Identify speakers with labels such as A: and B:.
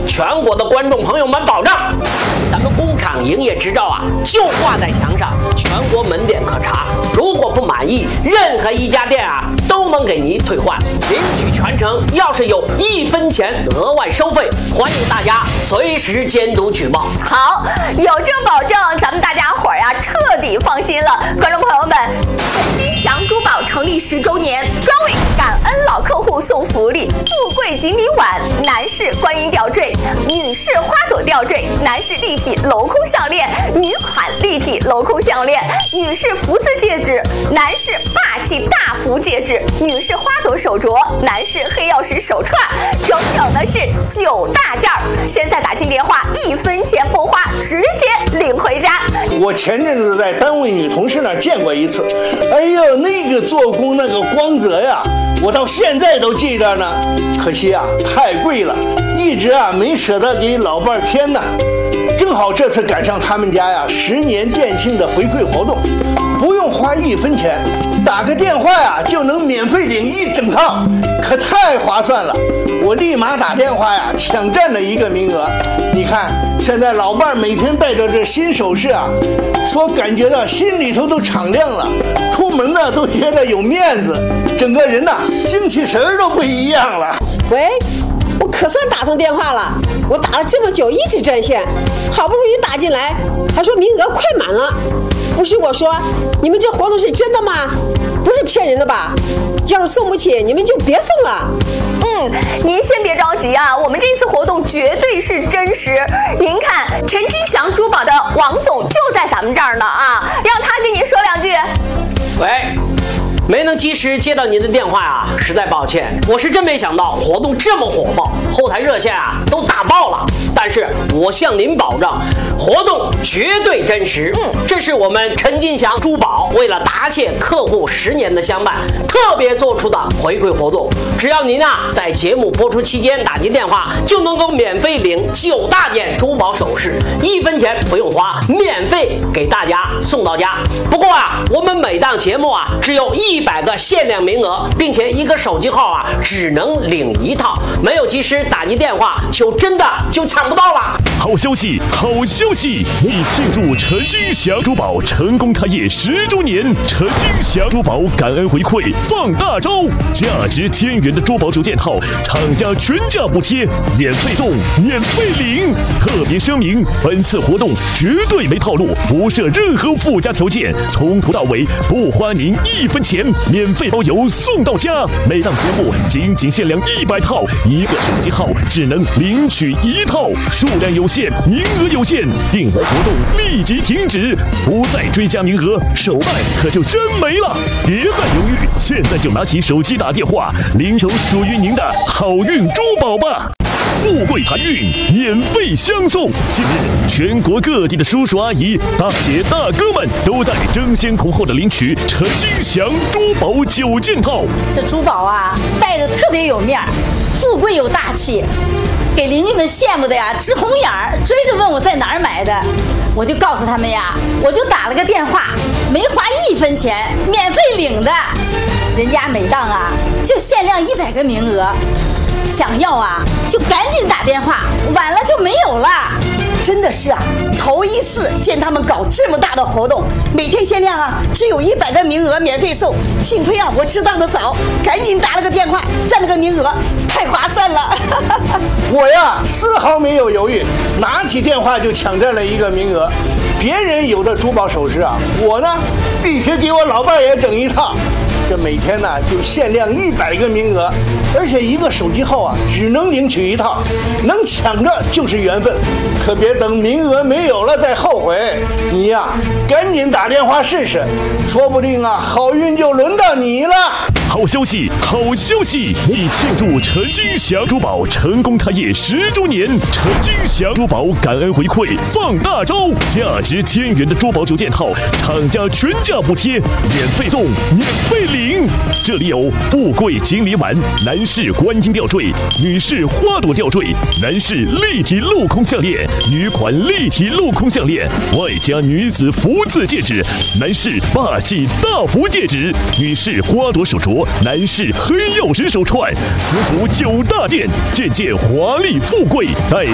A: 全国的观众朋友们保障，咱们工厂营业执照啊就挂在墙上，全国门店可查。如果不满意，任何一家店啊都能给您退换，领取全程。要是有1分钱额外收费，欢迎大家随时监督举报。
B: 好，有这保证，咱们大家伙儿呀彻底放心了。观众朋友们，陈金祥珠宝成立10周年，专为感恩老客户送福利：富贵锦鲤碗、男士观音吊坠、女士花朵吊坠、男士立体镂空项链、女款立体镂空项链、女士福字戒指、男士霸气大福戒指、女士花朵手镯、男士黑曜石手串，整整的是9大件儿。现在打进电话，1分钱不花，直接领回家。
C: 我前阵子在单位女同事那儿见过一次，哎呦，那个做工那个光泽呀，我到现在都记着呢。可惜啊，太贵了，一直啊没舍得给老伴儿添呢。正好这次赶上他们家呀10年店庆的回馈活动，不用花1分钱，打个电话呀就能免费领1整套，可太划算了。我立马打电话呀抢占了1个名额。你看现在老伴儿每天戴着这新首饰啊，说感觉到心里头都敞亮了，出门呢都觉得有面子，整个人呐精气神儿都不一样了。
D: 喂，我可算打通电话了，我打了这么久一直占线，好不容易打进来，还说名额快满了。不是我说，你们这活动是真的吗？不是骗人的吧？要是送不起，你们就别送了。
B: 您先别着急啊，我们这次活动绝对是真实。您看，陈金祥珠宝的王总就在咱们这儿呢啊，让他跟您说2句。
A: 喂，没能及时接到您的电话啊，实在抱歉。我是真没想到活动这么火爆，后台热线啊都打爆了。但是我向您保证，活动绝对真实。这是我们陈金祥珠宝为了答谢客户10年的相伴，特别做出的回馈活动。只要您啊在节目播出期间打进电话，就能够免费领9大件珠宝首饰，1分钱不用花，免费给大家送到家。不过啊，我们每档节目啊只有100个限量名额，并且1个手机号啊只能领1套，没有及时打进电话就真的抢不到了。
E: 好消息，好消息！为庆祝陈金祥珠宝成功开业10周年，陈金祥珠宝感恩回馈放大招，价值1000元的珠宝9件套，厂家全价补贴，免费送，免费领。特别声明，本次活动绝对没套路，不设任何附加条件，从头到尾不花您1分钱，免费包邮送到家。每档节目仅限量100套，1个手机号只能领取1套，数量有限，名额有限，订完活动立即停止，不再追加名额，手办可就真没了。别再犹豫，现在就拿起手机打电话，领走属于您的好运珠宝吧！富贵财运免费相送。近日，全国各地的叔叔阿姨、大姐大哥们都在争先恐后的领取陈金祥珠宝9件套。
F: 这珠宝啊，戴着特别有面儿，富贵有大气，给邻居们羡慕的呀直红眼儿，追着问我在哪儿买的。我就告诉他们呀，我就打了个电话，没花1分钱，免费领的。人家每档啊就限量100个名额，想要啊就赶紧打电话，晚了就没有了。
G: 真的是啊，头一次见他们搞这么大的活动，每天限量啊，只有100个名额免费送。幸亏啊，我知道的早，赶紧打了个电话，占了个名额，太划算了。
C: 我呀，丝毫没有犹豫，拿起电话就抢占了1个名额。别人有的珠宝首饰啊，我呢必须给我老伴也整1套。这每天呢就限量100个名额，而且1个手机号啊只能领取1套，能抢着就是缘分，可别等名额没有了再后悔。你呀，赶紧打电话试试，说不定啊好运就轮到你了。
E: 好消息，好消息！为庆祝陈金祥珠宝成功开业10周年，陈金祥珠宝感恩回馈放大招，价值1000元的珠宝9件套，厂家全价补贴，免费送，免费领。这里有富贵锦鲤碗、男士观音吊坠、女士花朵吊坠、男士立体镂空项链、女款立体镂空项链，外加女子福字戒指、男士霸气大福戒指、女士花朵手镯、男士黑曜石手串，足足9大件，件件华丽富贵，带